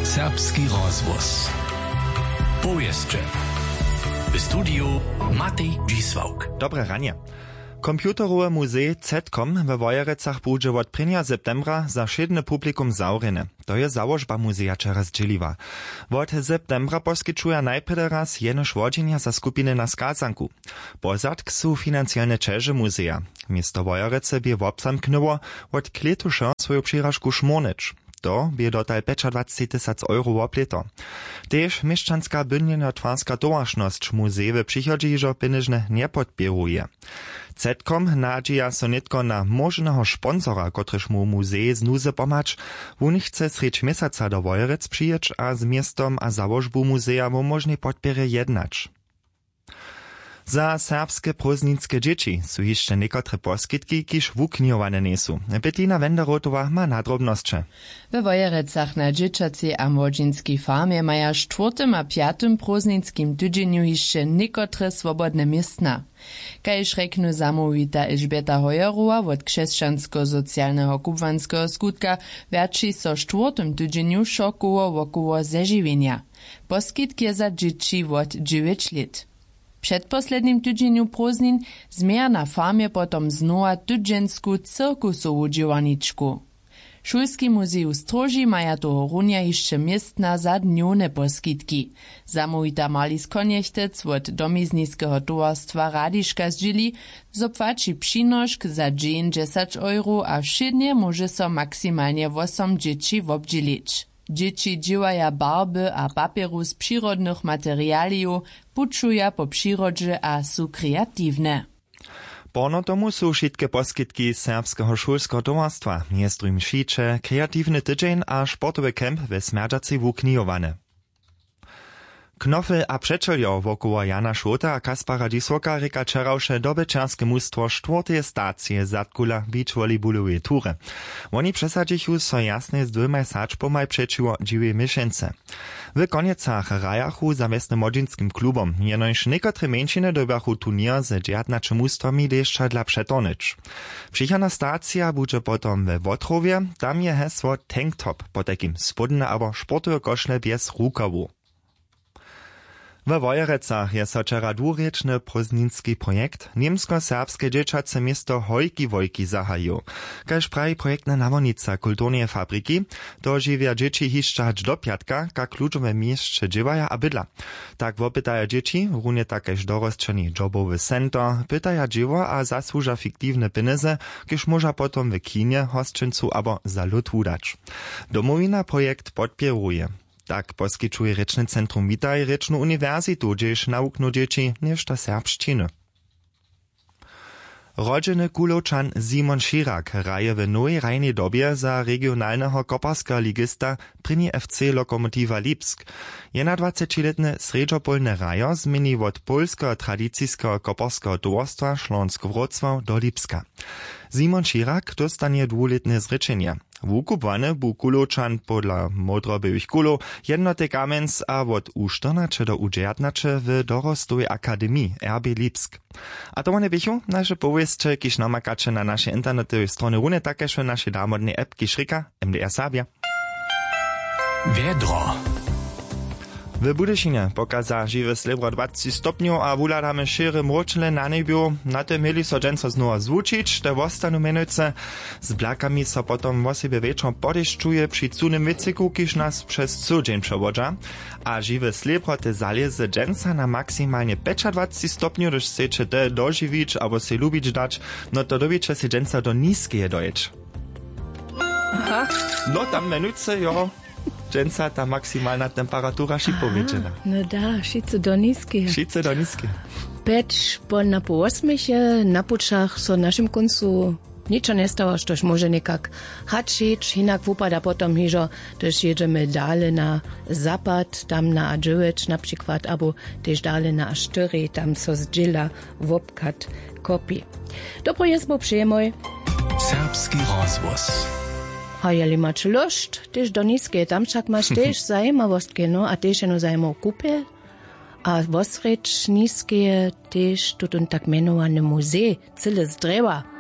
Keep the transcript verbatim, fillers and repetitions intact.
Serbski rozvoz. Powieszcze. W studiu Matej Dzisłauk. Dobre ranie. Komputerowe muzej Z C O M we Wojerecach bude od prvního septembra za šedne publikum zaurene. To je założba muzeja čeraz dźeliwa. Od septembra poskyčuje najprve raz jenož wodźenja za skupiny na skazanku. Pozadk su financialne čeže muzeja. Misto Wojerece bie wobzamknyło od kletusza swoją przyrażku szmornyć. To bie dotal dwadzieścia pięć tysięcy euro wopleto. Tež mieszczanska bynjena twarska towarzność muzeje przychodzi, że pieniężne nie podbieruje. Z C O M nadzieja so nitko na możnego sponsora, kotryż mu muzej znuze pomacz. Wun chce srecz miesiąca do Wojerec przyjeć, a z miastom a założbu muzeja o możnej podbierze jednać. Za serbske prózdninske dzieci su jeszcze niekotre poskitki, kiż wukniowane niesu. Bettina Wenderotowa ma nadrobnosće. We Wojerecach na dzieciacej a młodzieńskiej farmie maja czwartym a piatym prózdninskim tydzieniu jeszcze niekotre swobodne miestna. Kajż reknu zamówita Elżbieta Hojerowa od krzeszczansko-socjalnego kubwanskiego skutka wiaczy so czwartym tydzieniu szokowo wokoło zeżywienia. Poskitk je za dzieci od dziewięć lat. Przedposlednim tydzieniu prózdnin zmieja na farmie potom znowa tydziensku cirkusową dziewaniczku. Szulski muzej Stroži maja toho runja jeszcze miestna za dniowne poskitki. Zamówita Marlis Koniechtec od domizniskiego towarstwa Radiška zdźili, zopłaci przynoszk za dzień dziesięć euro, a wszednie może so maksymalnie osiem dzieci wobdzielić. Dzieci dziewaja barby a papieru z przyrodnych materialiów, puczuja po przyrodzie a su kreatywne. Porno tomu su wszystkie poskitki serbskiego szulskiego towarstwa, miestrum šiče, kreatywny tydzień a sportowy kemp we Smerdżacy wuknijowane. Knofel a przeczeljo wokoło Jana Šota a Kaspara Dzisłaka reka čeravše dobečarske mustwo czwartej stacje zatkula beach volleyballowej tury. Oni przesadzichu so jasne z dwoma sačpomaj przeciwo dziwej mieszence. W koniecach rajachu za westnym młodzieńskim klubom, jenož niekotre mężczyzny dobachu turnier ze dziewiętnastu mustwami deszcza dla przetonyć. Przyjechana stacja będzie potom we Wotrowie, tam je hesło Tank Top, po takim spodne albo sportowe koszle bez rukawu. We Wojerecach je so wczera dwurečny prózdninski projekt niemsko-serbskie dzieciace miasto Hojki Wojki zahajił. Kaž pravi projektna nawodnica kulturnej fabryki, to żywia dzieci hiszcza hać do piatka, ka kluczowe miejsce dziewaja a bydla. Tak wopytaja dzieci, runie takež dorosčeni jobowy center, pytaja dziewo a zasłuża fiktywne pieniądze, kiż może potom w kinie, hosčencu abo za lud wudać. Domowina projekt podpieruje. Tak poskyčuje Rečne centrum Witaj Rečnu uniwersytu, gdzież nauknu dzieci nieszta serbszczyny. Rodziny Kulowczan Simon Širak raje w nowej rajnej dobie za regionalnego koparskiego ligista pryni F C Lokomotiva Lipsk. Jena dwudziestoletny sredżopolny rajo zmieni od polskiego tradycyjskiego koparskiego towarstwa Śląsk-Wrocław do Lipska. Simon Širak dostanie dwuletne zrečenie. Wukupwane bu Kulowczan podla modrobyłych kulów jednotek amens a od U czternaście do U dziewiętnaście w dorostowej akademii R B Lipsk. A to one bychu nasze powieszcze, kiż namakacze na nasze internetowe strony runie takeż nasze damodne appki Šrika M D R Sabia. Wiedro. W Budyšinie pokaza žiwe slebro dwadzieścia stopniów, a wuladamy šire mročle na nebiu. Na tym mieli so dżęco znowa zwučić, te wostanu menujce. Z blakami so potom o siebie wieczor podeščuje przy cunym wycyku, kiż nas przez co dzień przewodza. A žiwe slebro te zaleze dżęca na maksymalnie dwadzieścia pięć stopniów, gdyż chcecie te dożywić albo se lubić dać, no to dowiecie se dżęca do niskie dojeć. Aha. No tam menujce, jo. Dżęca ta maksymalna temperatura šipovičena. No da, šice do niskie. Šice do niskie. Peć po na po osmiche, na pučach so našim koncu ničo nie stało, štož może nekak hačić, inak wupada potom hižo, tož jedziemy dalej na zapad, tam na A dziewięć na przykład, abo też dalej na A cztery, tam so zdziela wopkat kopi. Dobro jest bo przyjemoj. Serbski rozvoz. A jeli mač lust, też do niskie, tam však maš też zajemavostke, no, a też jedno zajemov kupel. A vosreč niskie też tutun tak menowany muzej, cyle z drewa.